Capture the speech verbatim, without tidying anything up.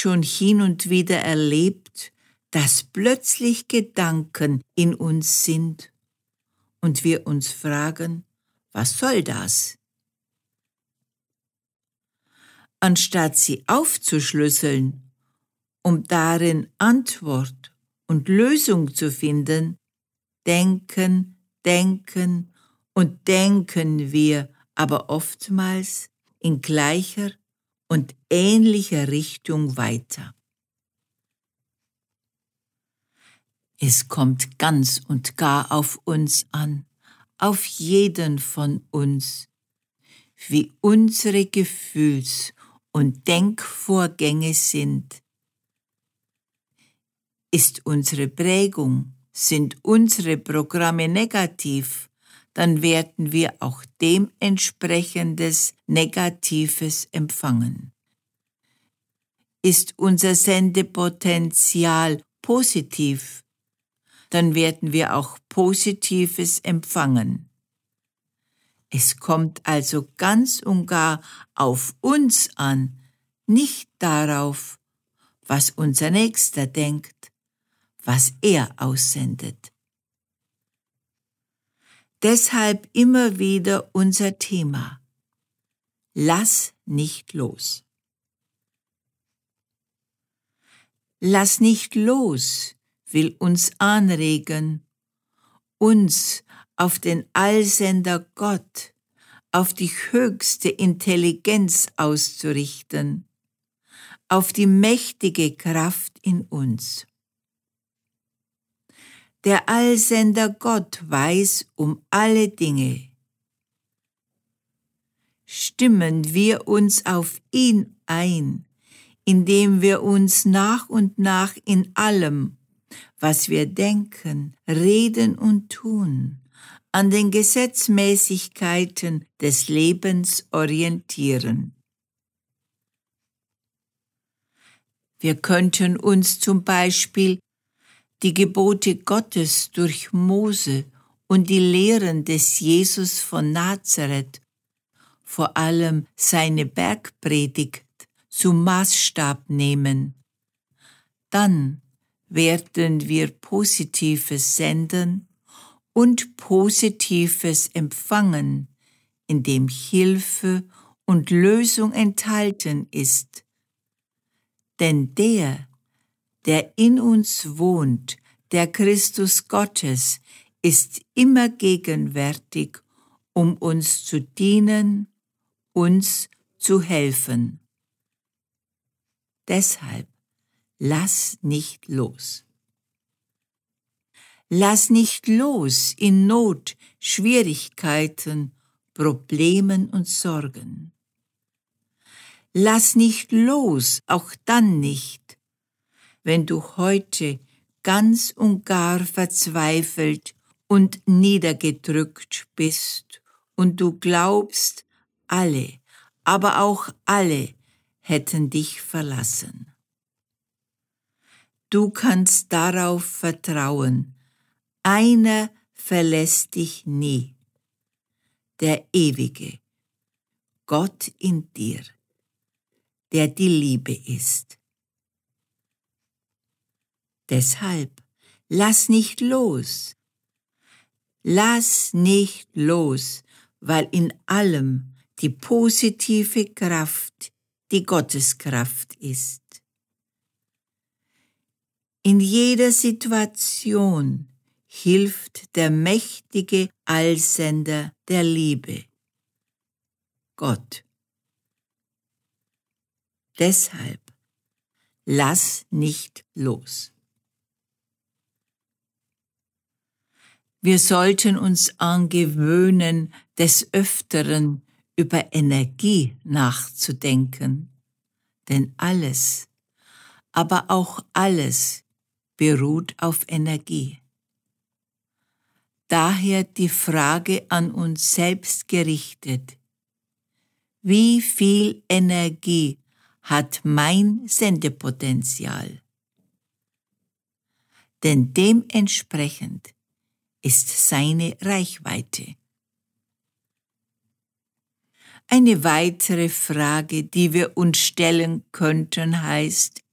schon hin und wieder erlebt, dass plötzlich Gedanken in uns sind und wir uns fragen, was soll das? Anstatt sie aufzuschlüsseln, um darin Antwort und Lösung zu finden, denken, denken und denken wir aber oftmals in gleicher und ähnlicher Richtung weiter. Es kommt ganz und gar auf uns an, auf jeden von uns, wie unsere Gefühls- und Denkvorgänge sind. Ist unsere Prägung, sind unsere Programme negativ, dann werden wir auch dementsprechendes Negatives empfangen. Ist unser Sendepotenzial positiv, dann werden wir auch Positives empfangen. Es kommt also ganz und gar auf uns an, nicht darauf, was unser Nächster denkt, was er aussendet. Deshalb immer wieder unser Thema: Lass nicht los. Lass nicht los will uns anregen, uns auf den Allsender Gott, auf die höchste Intelligenz auszurichten, auf die mächtige Kraft in uns. Der Allsender Gott weiß um alle Dinge. Stimmen wir uns auf ihn ein, indem wir uns nach und nach in allem, was wir denken, reden und tun, an den Gesetzmäßigkeiten des Lebens orientieren. Wir könnten uns zum Beispiel die Gebote Gottes durch Mose und die Lehren des Jesus von Nazareth, vor allem seine Bergpredigt, zum Maßstab nehmen. Dann werden wir Positives senden und Positives empfangen, in dem Hilfe und Lösung enthalten ist. Denn der, der in uns wohnt, der Christus Gottes, ist immer gegenwärtig, um uns zu dienen, uns zu helfen. Deshalb lass nicht los. Lass nicht los in Not, Schwierigkeiten, Problemen und Sorgen. Lass nicht los, auch dann nicht, wenn du heute ganz und gar verzweifelt und niedergedrückt bist und du glaubst, alle, aber auch alle hätten dich verlassen. Du kannst darauf vertrauen, einer verlässt dich nie, der Ewige, Gott in dir, der die Liebe ist. Deshalb lass nicht los, lass nicht los, weil in allem die positive Kraft die Gotteskraft ist. In jeder Situation hilft der mächtige Allsender der Liebe, Gott. Deshalb lass nicht los. Wir sollten uns angewöhnen, des Öfteren über Energie nachzudenken, denn alles, aber auch alles beruht auf Energie. Daher die Frage an uns selbst gerichtet: Wie viel Energie hat mein Sendepotenzial? Denn dementsprechend ist seine Reichweite. Eine weitere Frage, die wir uns stellen könnten, heißt: